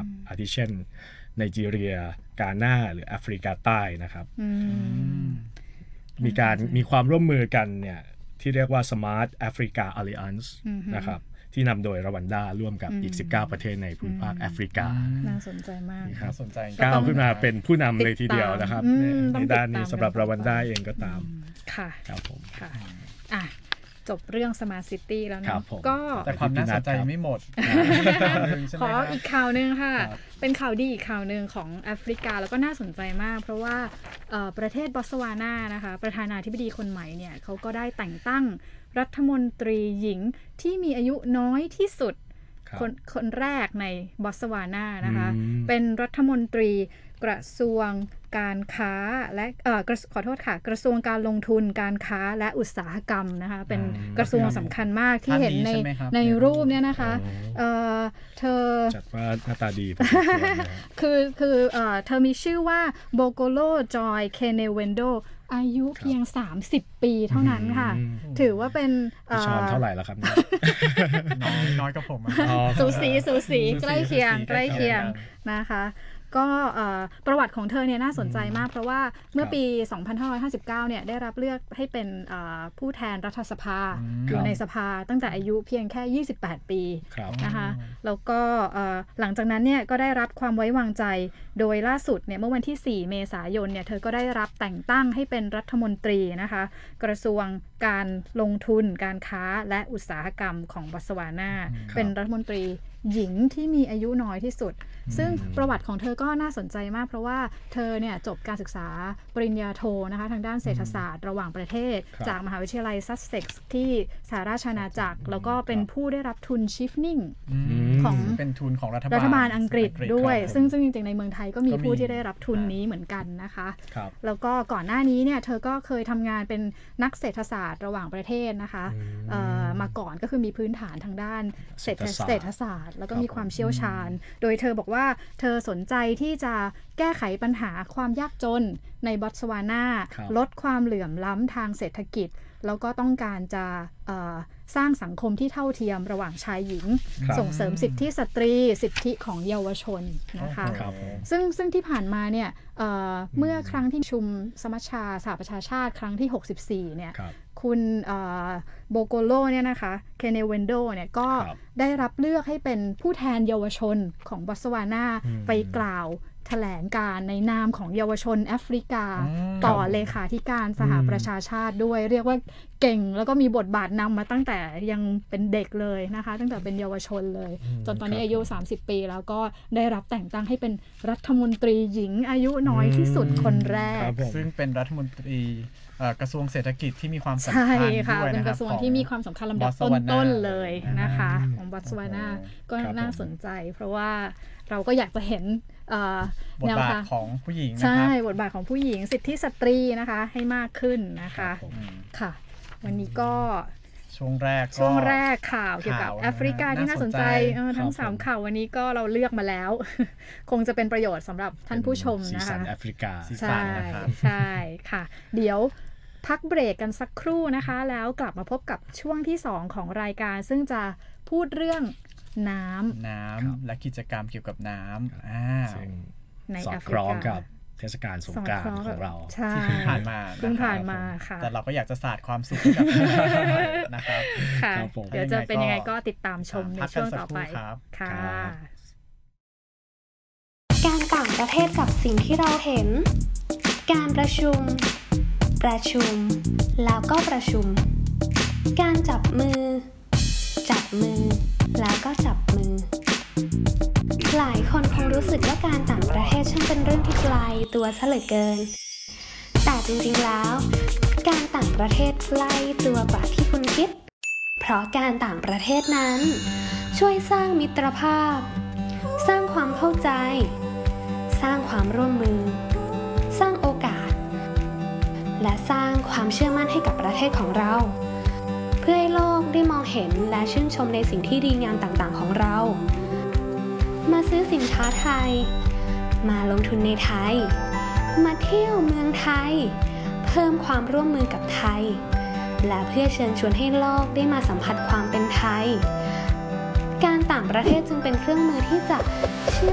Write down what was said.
นะครับอาทิเช่นไนจีเรียกานาหรือแอฟริกาใต้นะครับมีความร่วมมือกันเนี่ยที่เรียกว่า Smart Africa Alliance นะครับที่นำโดยรวันดาร่วมกับอีก19ประเทศในภูมิภาคแอฟริกาน่าสนใจมากน่าสนใจก้าวขึ้นมาเป็นผู้นำเลยทีเดียวนะครับในด้านนี้สำหรับรวันดาเองก็ตามค่ะครับผมค่ะจบเรื่อง Smart City แล้วนะก็แต่ความน่าสนใจไม่หมดขออีกข่าวนึงค่ะเป็นข่าวดีอีกข่าวนึงของแอฟริกาแล้วก็น่าสนใจมากเพราะว่าประเทศบอตสวานานะคะประธานาธิบดีคนใหม่เนี่ยเขาก็ได้แต่งตั้งรัฐมนตรีหญิงที่มีอายุน้อยที่สุดคนแรกในบอตสวานานะคะเป็นรัฐมนตรีกระทรวงการค้าและขอโทษค่ะกระทรวงการลงทุนการค้าและอุตสาหกรรมนะคะเป็นกระทรวงสำคัญมากที่เห็นในรูปเนี่ยนะคะเธอจัดว่าหน้าตาดีคือเธอมีชื่อว่าโบโกโลจอยเคเนเวนโดอายุเพียง30ปีเท่านั้นค่ะถือว่าเป็นชอนเท่าไหร่แล้วครับน้อยกับผมสูสีใกล้เคียงนะคะก็ประวัติของเธอเนี่ยน่าสนใจมากเพราะว่าเมื่อปี 2559 เนี่ยได้รับเลือกให้เป็นผู้แทนรัฐสภาอยู่ในสภาตั้งแต่อายุเพียงแค่28ปีนะคะแล้วก็หลังจากนั้นเนี่ยก็ได้รับความไว้วางใจโดยล่าสุดเนี่ยเมื่อวันที่4 เมษายนเนี่ยเธอก็ได้รับแต่งตั้งให้เป็นรัฐมนตรีนะคะกระทรวงการลงทุนการค้าและอุตสาหกรรมของบอตสวานาเป็นรัฐมนตรีหญิงที่มีอายุน้อยที่สุดซึ่งประวัติของเธอก็น่าสนใจมากเพราะว่าเธอเนี่ยจบการศึกษาปริญญาโทนะคะทางด้านเศรษฐศาสตร์ระหว่างประเทศจากมหาวิทยาลัยซัสเซ็กซ์ที่สหราชอาณาจักรแล้วก็เป็นผู้ได้รับทุนชิฟนิ่งของเป็นทุนของรัฐบาลอังกฤษด้วยซึ่งจริงๆในเมืองไทยก็มีผู้ที่ได้รับทุนนี้เหมือนกันนะคะแล้วก็ก่อนหน้านี้เนี่ยเธอก็เคยทำงานเป็นนักเศรษฐศาสตร์ระหว่างประเทศนะคะมาก่อนก็คือมีพื้นฐานทางด้านเศรษฐศาสตร์แล้วก็มีความเชี่ยวชาญโดยเธอบอกว่าเธอสนใจที่จะแก้ไขปัญหาความยากจนในบอตสวานาลดความเหลื่อมล้ำทางเศรษฐกิจแล้วก็ต้องการจะสร้างสังคมที่เท่าเทียมระหว่างชายหญิงส่งเสริมสิทธิสตรีสิทธิของเยาวชนนะคะซึ่งที่ผ่านมาเนี่ยเมื่อครั้งที่ประชุมสมัชชาสหประชาชาติครั้งที่64เนี่ยคุณโบโกโลเนี่ยนะคะเคเนเวนโดเนี่ยก็ได้รับเลือกให้เป็นผู้แทนเยาวชนของบอตสวานาไปกล่าวแถลงการในนามของเยาวชนแอฟริกาต่อเลขาธิการสหประชาชาติด้วยเรียกว่าเก่งแล้วก็มีบทบาทนำมาตั้งแต่ยังเป็นเด็กเลยนะคะตั้งแต่เป็นเยาวชนเลยจนตอนนี้อายุ30ปีแล้วก็ได้รับแต่งตั้งให้เป็นรัฐมนตรีหญิงอายุน้อยที่สุดคนแรกซึ่งเป็นรัฐมนตรีกระทรวงเศรษฐกิจที่มีความสำคัญด้วยนะครับเป็นกระทรวงที่มีความสำคัญลำดับต้นๆเลยนะคะของบอตสวานาก็น่าสนใจเพราะว่าเราก็อยากจะเห็นบทบาทของผู้หญิงนะครับใช่บทบาทของผู้หญิงสิทธิสตรีนะคะให้มากขึ้นนะคะค่ะวันนี้ก็ช่วงแรกข่าวเกี่ยวกับแอฟริกาที่น่าสนใจทั้ง3ข่าววันนี้ก็เราเลือกมาแล้วคงจะเป็นประโยชน์สำหรับท่านผู้ชมนะคะสีสันแอฟริกาใช่ค่ะเดี๋ยวพักเบรกกันสักครู่นะคะแล้วกลับมาพบกับช่วงที่2ของรายการซึ่งจะพูดเรื่องน้ำและกิจกรรมเกี่ยวกับน้ำในแอฟริกากับเทศกาลสงกรานต์ของเราที่เพิ่งผ่านมาค่ะแต่เราก็อยากจะสาดความสุขกับนะครับค่ะเดี๋ยวจะเป็นยังไงก็ติดตามชมในช่วงต่อไปค่ะการต่างประเทศกับสิ่งที่เราเห็นการประชุมแล้วก็ประชุมการจับมือแล้วก็จับมือหลายคนคงรู้สึกว่าการต่างประเทศช่างเป็นเรื่องที่ไกลตัวซะเหลือเกินแต่จริงๆแล้วการต่างประเทศใกล้ตัวกว่าที่คุณคิดเพราะการต่างประเทศนั้นช่วยสร้างมิตรภาพสร้างความเข้าใจสร้างความร่วมมือสร้างโอกาสและสร้างความเชื่อมั่นให้กับประเทศของเราเพื่อให้โลกได้มองเห็นและชื่นชมในสิ่งที่ดีงามต่างๆของเรามาซื้อสินค้าไทยมาลงทุนในไทยมาเที่ยวเมืองไทยเพิ่มความร่วมมือกับไทยและเพื่อเชิญชวนให้โลกได้มาสัมผัสความเป็นไทยการต่างประเทศจึงเป็นเครื่องมือที่จะเชื่อ